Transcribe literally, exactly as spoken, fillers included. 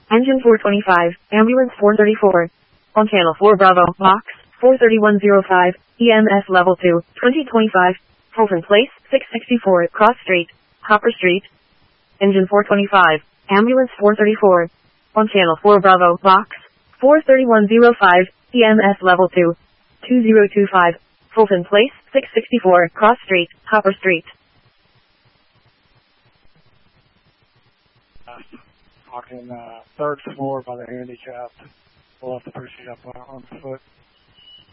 Engine four twenty-five, ambulance four thirty-four. On channel four Bravo, box four thirty-one oh five, E M S level two, twenty twenty-five, Fulton Place, six sixty-four, Cross Street, Hopper Street. Engine four twenty-five, ambulance four thirty-four. On channel four Bravo, box four thirty-one oh five, E M S level two, two zero two five, Fulton Place, six sixty-four, Cross Street, Hopper Street. Talking uh, third floor by the handicapped. We'll have to push it up on foot.